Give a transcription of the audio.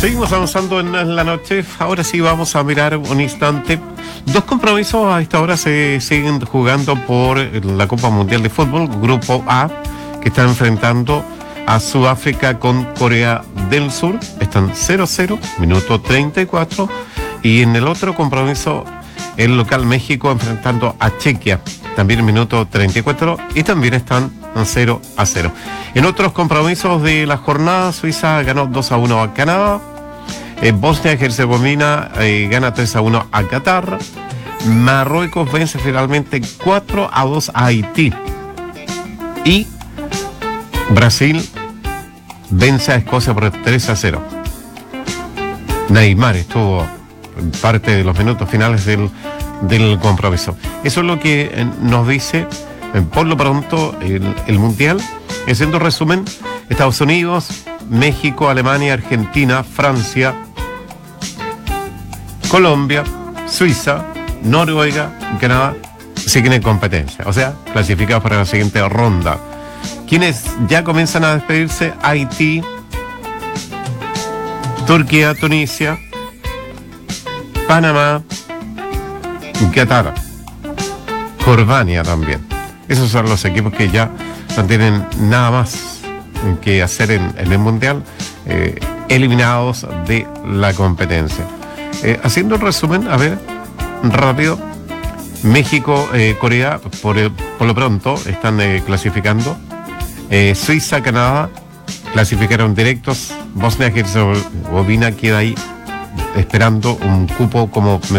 Seguimos avanzando en la noche. Ahora sí vamos a mirar un instante. Dos compromisos a esta hora se siguen jugando por la Copa Mundial de Fútbol. Grupo A, que está enfrentando a Sudáfrica con Corea del Sur. Están 0-0, minuto 34. Y en el otro compromiso, el local México enfrentando a Chequia, también minuto 34. Y también están 0-0. En otros compromisos de la jornada, Suiza ganó 2-1 a Canadá. Bosnia y Herzegovina gana 3-1 a Qatar. Marruecos vence finalmente 4-2 a Haití. Y Brasil vence a Escocia por 3-0. Neymar estuvo parte de los minutos finales del compromiso. Eso es lo que nos dice por lo pronto el Mundial. Haciendo resumen: Estados Unidos, México, Alemania, Argentina, Francia, Colombia, Suiza, Noruega y Canadá siguen en competencia, o sea, clasificados para la siguiente ronda. Quienes ya comienzan a despedirse: Haití, Turquía, Tunisia, Panamá, Qatar, Jordania también. Esos son los equipos que ya no tienen nada más que hacer en el Mundial, eliminados de la competencia. Haciendo un resumen, a ver, rápido: México, Corea, por lo pronto están clasificando. Suiza, Canadá clasificaron directos. Bosnia y Herzegovina queda ahí esperando un cupo como